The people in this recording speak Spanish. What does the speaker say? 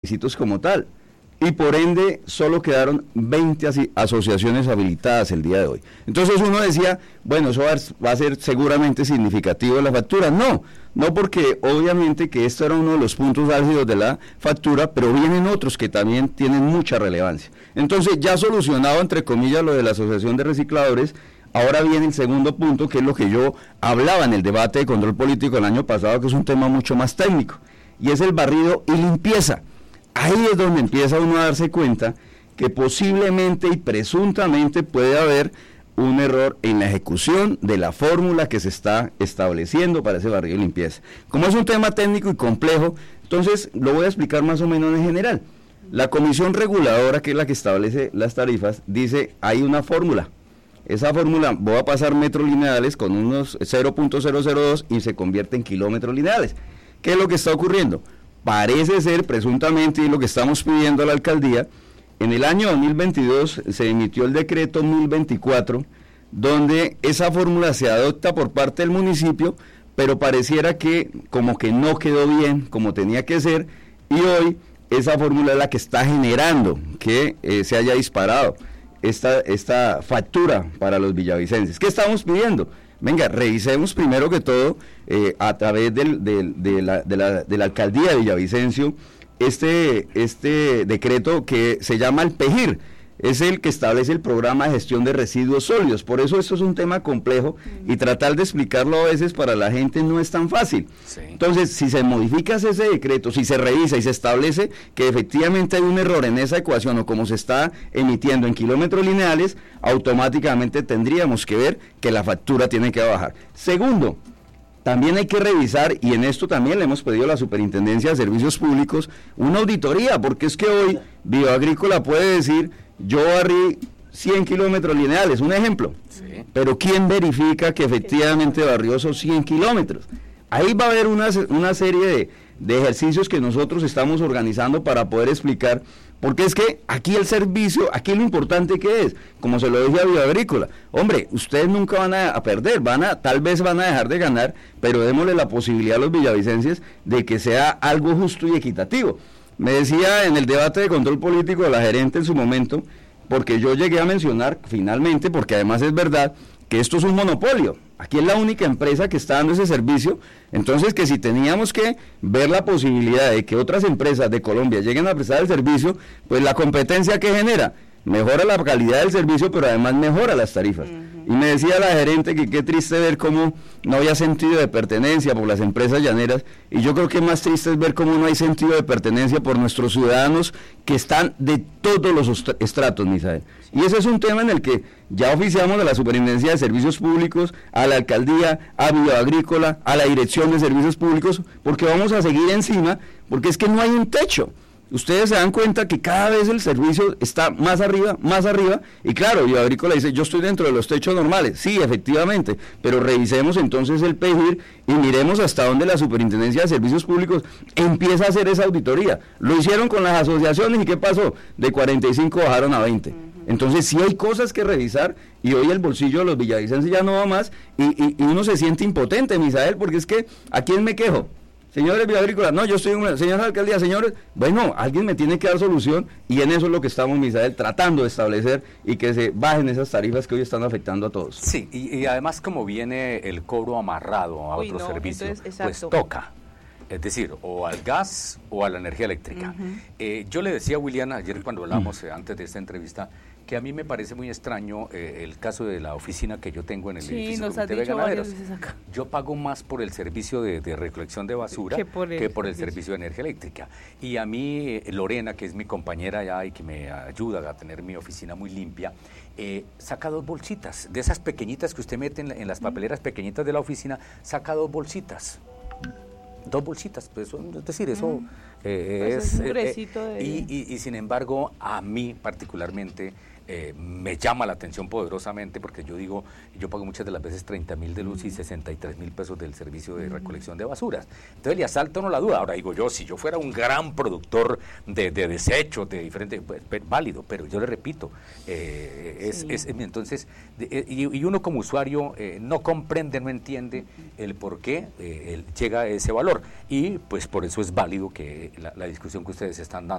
requisitos como tal. Y por ende solo quedaron 20 asociaciones habilitadas el día de hoy. Entonces uno decía, bueno, eso va a ser seguramente significativo de la factura. No porque obviamente que esto era uno de los puntos álgidos de la factura, pero vienen otros que también tienen mucha relevancia. Entonces ya solucionado entre comillas lo de la Asociación de Recicladores, ahora viene el segundo punto, que es lo que yo hablaba en el debate de control político el año pasado, que es un tema mucho más técnico, y es el barrido y limpieza. Ahí es donde empieza uno a darse cuenta que posiblemente y presuntamente puede haber un error en la ejecución de la fórmula que se está estableciendo para ese barrido y limpieza. Como es un tema técnico y complejo, entonces lo voy a explicar más o menos en general. La comisión reguladora, que es la que establece las tarifas, dice, hay una fórmula. Esa fórmula, voy a pasar metros lineales con unos 0.002 y se convierte en kilómetros lineales. ¿Qué es lo que está ocurriendo? Parece ser, presuntamente, y lo que estamos pidiendo a la alcaldía, en el año 2022 se emitió el decreto 1024, donde esa fórmula se adopta por parte del municipio, pero pareciera que como que no quedó bien, como tenía que ser, y hoy esa fórmula es la que está generando que se haya disparado esta factura para los villavicenses. ¿Qué estamos pidiendo? Venga, revisemos primero que todo a través de la alcaldía de Villavicencio este decreto que se llama el PEGIR, es el que establece el programa de gestión de residuos sólidos. Por eso esto es un tema complejo y tratar de explicarlo a veces para la gente no es tan fácil. Sí. Entonces, si se modifica ese decreto, si se revisa y se establece que efectivamente hay un error en esa ecuación o como se está emitiendo en kilómetros lineales, automáticamente tendríamos que ver que la factura tiene que bajar. Segundo, también hay que revisar, y en esto también le hemos pedido a la Superintendencia de Servicios Públicos una auditoría, porque es que hoy Bioagrícola puede decir, yo barrí 100 kilómetros lineales, un ejemplo, sí, pero ¿quién verifica que efectivamente barrió esos 100 kilómetros? Ahí va a haber una serie de ejercicios que nosotros estamos organizando para poder explicar, porque es que aquí el servicio, aquí lo importante que es, como se lo dije a Bioagrícola, hombre, ustedes nunca van a perder, tal vez van a dejar de ganar, pero démosle la posibilidad a los villavicenses de que sea algo justo y equitativo. Me decía en el debate de control político la gerente en su momento, porque yo llegué a mencionar finalmente, porque además es verdad, que esto es un monopolio. Aquí es la única empresa que está dando ese servicio, entonces que si teníamos que ver la posibilidad de que otras empresas de Colombia lleguen a prestar el servicio, pues la competencia que genera, mejora la calidad del servicio, pero además mejora las tarifas. Y me decía la gerente que qué triste ver cómo no había sentido de pertenencia por las empresas llaneras, y yo creo que más triste es ver cómo no hay sentido de pertenencia por nuestros ciudadanos que están de todos los estratos, Misael. Y ese es un tema en el que ya oficiamos a la Superintendencia de Servicios Públicos, a la Alcaldía, a Bioagrícola, a la Dirección de Servicios Públicos, porque vamos a seguir encima, porque es que no hay un techo. Ustedes se dan cuenta que cada vez el servicio está más arriba, y claro, Bioagrícola dice, yo estoy dentro de los techos normales, sí, efectivamente, pero revisemos entonces el PEGIR y miremos hasta dónde la Superintendencia de Servicios Públicos empieza a hacer esa auditoría. Lo hicieron con las asociaciones y ¿qué pasó? De 45 bajaron a 20. Entonces sí hay cosas que revisar, y hoy el bolsillo de los villavicenses ya no va más, y uno se siente impotente, Misael, porque es que, ¿a quién me quejo? Señores Bioagrícola, no, yo estoy en una, señora alcaldía, señores, bueno, alguien me tiene que dar solución, y en eso es lo que estamos, Misael, tratando de establecer y que se bajen esas tarifas que hoy están afectando a todos. Sí, y además como viene el cobro amarrado a otro servicio, pues toca, es decir, o al gas o a la energía eléctrica. Yo le decía a William ayer cuando hablamos antes de esta entrevista, que a mí me parece muy extraño el caso de la oficina que yo tengo en el edificio Comité de Ganaderos. Yo pago más por el servicio de recolección de basura que por el servicio de energía eléctrica. Y a mí, Lorena, que es mi compañera allá y que me ayuda a tener mi oficina muy limpia, saca 2 bolsitas, de esas pequeñitas que usted mete en las papeleras pequeñitas de la oficina, saca 2 bolsitas. 2 bolsitas, pues, es decir, eso es un gruesito y sin embargo, a mí particularmente me llama la atención poderosamente, porque yo digo, yo pago muchas de las veces 30,000 de luz y 63,000 pesos del servicio de recolección de basuras. Entonces le asalta uno la duda. Ahora digo yo, si yo fuera un gran productor de desechos, de diferentes, pues, válido, pero yo le repito, entonces, y uno como usuario no comprende, no entiende el por qué llega a ese valor, y pues por eso es válido que la discusión que ustedes están dando